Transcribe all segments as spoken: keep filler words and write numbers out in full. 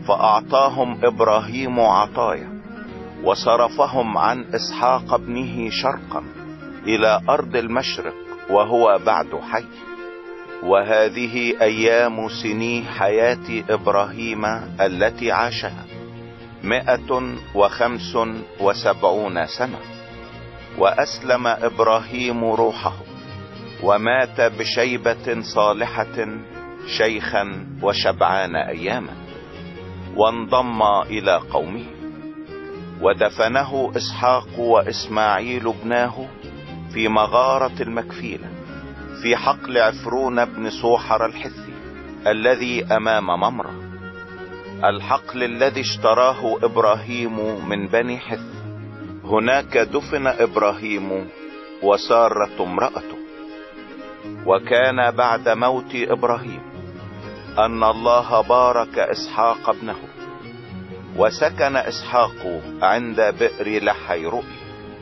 فأعطاهم إبراهيم عطايا، وصرفهم عن إسحاق ابنه شرقا إلى أرض المشرق وهو بعد حي. وهذه أيام سني حياة إبراهيم التي عاشها مئة وخمس وسبعون سنة. وأسلم إبراهيم روحه ومات بشيبة صالحة شيخا وشبعان أياما، وانضم إلى قومه. ودفنه إسحاق وإسماعيل ابناه في مغارة المكفيلة في حقل عفرون بن صوحر الحثي الذي أمام ممرة، الحقل الذي اشتراه إبراهيم من بني حث. هناك دفن إبراهيم وسارة امرأته. وكان بعد موت إبراهيم أن الله بارك إسحاق ابنه، وسكن إسحاق عند بئر لحي رؤي.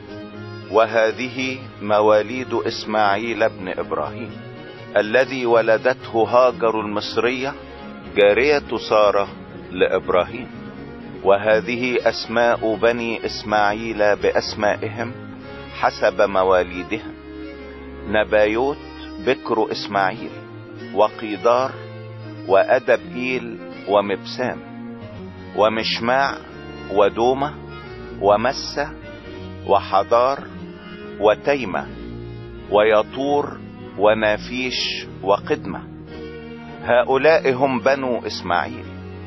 وهذه مواليد إسماعيل بن إبراهيم الذي ولدته هاجر المصرية جارية سارة لإبراهيم. وهذه أسماء بني إسماعيل بأسمائهم حسب مواليدهم: نبايوت بكر إسماعيل، وقيدار، وأدبئيل، ومبسام، ومشماع، ودومة، ومسة، وحضار، وتيمة، ويطور، ونافيش، وقدمة. هؤلاء هم بنو إسماعيل.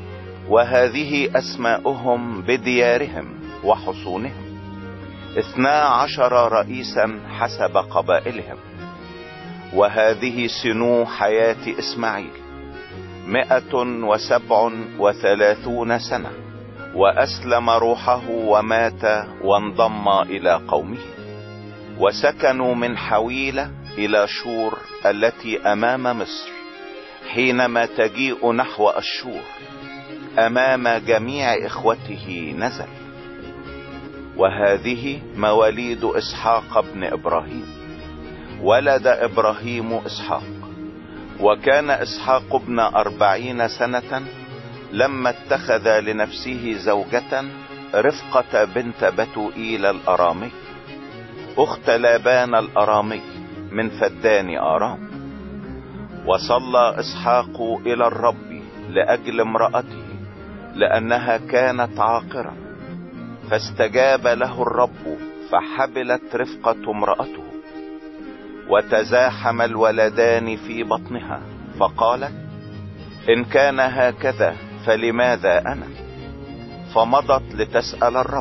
وهذه أسماؤهم بديارهم وحصونهم: اثنا عشر رئيسا حسب قبائلهم. وهذه سنو حياة إسماعيل مئة وسبع وثلاثون سنة. وأسلم روحه ومات وانضم إلى قومه. وسكنوا من حويلة إلى شور التي أمام مصر، حينما تجيء نحو أشور أمام جميع إخوته نزل. وهذه مواليد إسحاق بن إبراهيم. ولد إبراهيم إسحاق، وكان إسحاق ابن أربعين سنة لما اتخذ لنفسه زوجة، رفقة بنت بتوئيل الأرامي أخت لابان الأرامي من فدان آرام. وصلى إسحاق إلى الرب لأجل امرأته لأنها كانت عاقرة، فاستجاب له الرب فحبلت رفقة امرأته. وتزاحم الولدان في بطنها، فقالت: إن كان هكذا فلماذا أنا؟ فمضت لتسأل الرب،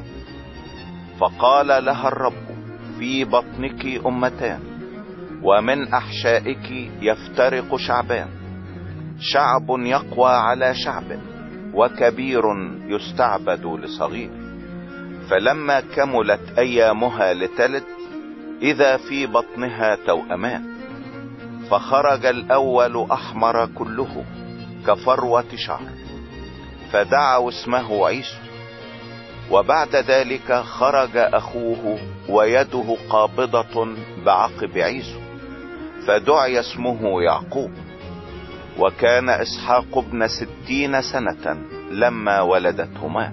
فقال لها الرب: في بطنك أمتان، ومن أحشائك يفترق شعبان، شعب يقوى على شعب، وكبير يستعبد لصغير. فلما كملت أيامها لتلد، إذا في بطنها توأمان، فخرج الأول أحمر كله كفروة شعر، فدعوا اسمه عيسو. وبعد ذلك خرج أخوه ويده قابضة بعقب عيسو، فدعي اسمه يعقوب. وكان إسحاق ابن ستين سنة لما ولدتهما.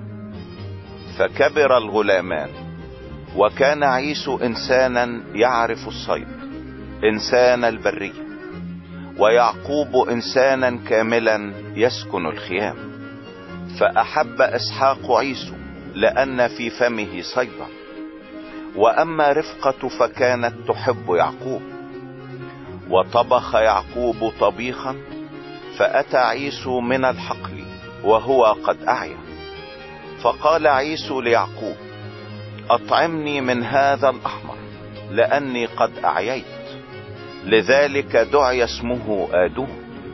فكبر الغلامان، وكان عيسو إنسانا يعرف الصيد، إنسان البرية، ويعقوب إنسانا كاملا يسكن الخيام. فأحب إسحاق عيسو لأن في فمه صيدا، وأما رفقة فكانت تحب يعقوب. وطبخ يعقوب طبيخا، فأتى عيسو من الحقل وهو قد أعيا، فقال عيسو ليعقوب: أطعمني من هذا الأحمر لأني قد أعييت. لذلك دعي اسمه آدوم.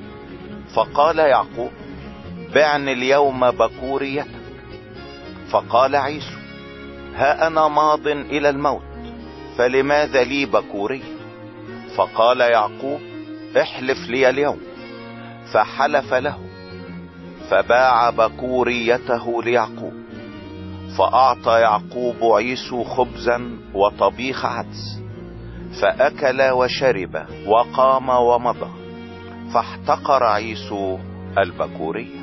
فقال يعقوب: بعني اليوم بكوريتك. فقال عيسو: ها أنا ماض إلى الموت، فلماذا لي بكورية؟ فقال يعقوب: احلف لي اليوم. فحلف له، فباع بكوريته ليعقوب. فأعطى يعقوب عيسو خبزا وطبيخ عدس، فأكل وشرب وقام ومضى، فاحتقر عيسو البكورية.